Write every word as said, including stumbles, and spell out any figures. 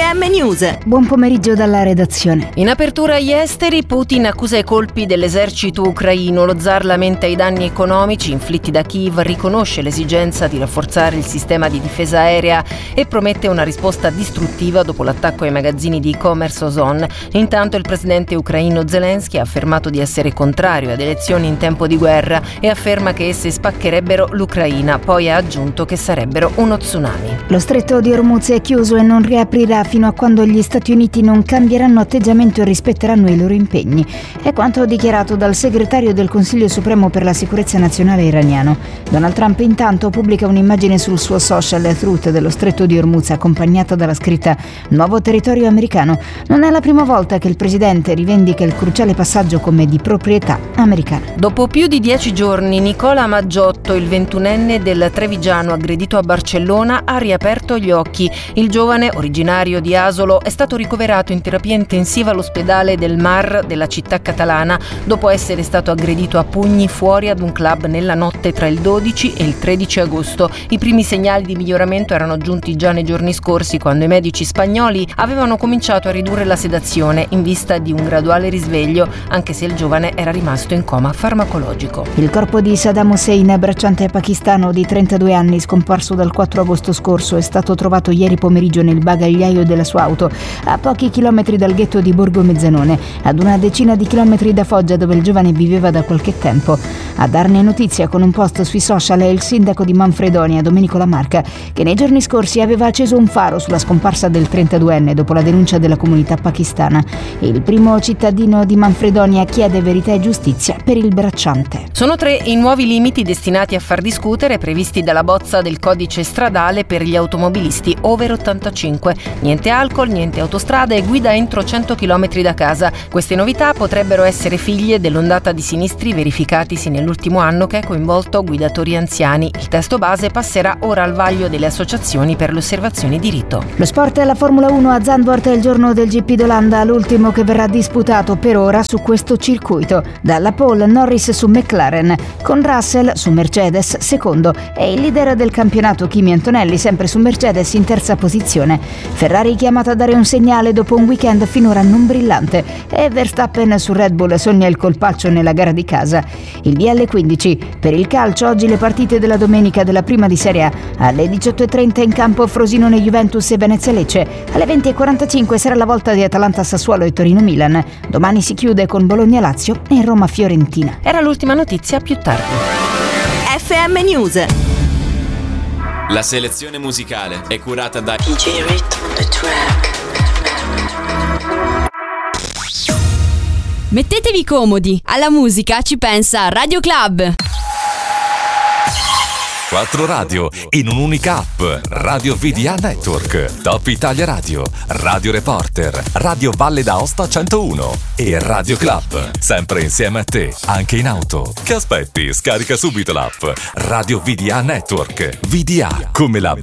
M News. Buon pomeriggio dalla redazione. In apertura agli esteri, Putin accusa i colpi dell'esercito ucraino. Lo zar lamenta i danni economici inflitti da Kiev, riconosce l'esigenza di rafforzare il sistema di difesa aerea e promette una risposta distruttiva dopo l'attacco ai magazzini di e-commerce Ozon. Intanto il presidente ucraino Zelensky ha affermato di essere contrario ad elezioni in tempo di guerra e afferma che esse spaccherebbero l'Ucraina. Poi ha aggiunto che sarebbero uno tsunami. Lo stretto di Hormuz è chiuso e non riaprirà fino a quando gli Stati Uniti non cambieranno atteggiamento e rispetteranno i loro impegni. È quanto dichiarato dal segretario del Consiglio Supremo per la Sicurezza Nazionale iraniano. Donald Trump intanto pubblica un'immagine sul suo social Truth dello stretto di Hormuz accompagnata dalla scritta "Nuovo territorio americano". Non è la prima volta che il presidente rivendica il cruciale passaggio come di proprietà americana. Dopo più di dieci giorni, Nicola Maggiotto, il ventunenne del Trevigiano aggredito a Barcellona, ha riaperto gli occhi. Il giovane, originario di Asolo, è stato ricoverato in terapia intensiva all'ospedale del Mar della città catalana dopo essere stato aggredito a pugni fuori ad un club nella notte tra il dodici e il tredici agosto. I primi segnali di miglioramento erano giunti già nei giorni scorsi, quando i medici spagnoli avevano cominciato a ridurre la sedazione in vista di un graduale risveglio, anche se il giovane era rimasto in coma farmacologico. Il corpo di Saddam Hussein, bracciante pakistano di trentadue anni, scomparso dal quattro agosto scorso, è stato trovato ieri pomeriggio nel bagagliaio della sua auto, a pochi chilometri dal ghetto di Borgo Mezzanone, ad una decina di chilometri da Foggia, dove il giovane viveva da qualche tempo. A darne notizia con un post sui social è il sindaco di Manfredonia, Domenico Lamarca, che nei giorni scorsi aveva acceso un faro sulla scomparsa del trentaduenne dopo la denuncia della comunità pakistana. Il primo cittadino di Manfredonia chiede verità e giustizia per il bracciante. Sono tre i nuovi limiti destinati a far discutere previsti dalla bozza del codice stradale per gli automobilisti over ottantacinque. Niente alcol, niente autostrada e guida entro cento chilometri da casa. Queste novità potrebbero essere figlie dell'ondata di sinistri verificatisi nell'ultimo anno che ha coinvolto guidatori anziani. Il testo base passerà ora al vaglio delle associazioni per le osservazioni di rito. Lo sport è la Formula uno a Zandvoort è il giorno del G P d'Olanda, l'ultimo che verrà disputato per ora su questo circuito. Dalla pole Norris su McLaren, con Russell su Mercedes secondo e il leader del campionato Kimi Antonelli sempre su Mercedes in terza posizione. Ferrari chiamata a dare un segnale dopo un weekend finora non brillante e Verstappen su Red Bull sogna il colpaccio nella gara di casa. Il D L quindici. Per il calcio oggi le partite della domenica della prima di Serie A. Alle diciotto e trenta in campo Frosinone Juventus e Venezia Lecce. Alle venti e quarantacinque sarà la volta di Atalanta Sassuolo e Torino Milan. Domani si chiude con Bologna Lazio e Roma Fiorentina. Era l'ultima notizia, più tardi. F M News. La selezione musicale è curata da D J Rhythm on the track. Mettetevi comodi, alla musica ci pensa Radio Club. Quattro radio in un'unica app. Radio V D A Network, Top Italia Radio, Radio Reporter, Radio Valle d'Aosta centouno e Radio Club. Sempre insieme a te, anche in auto. Che aspetti? Scarica subito l'app Radio V D A Network. V D A come la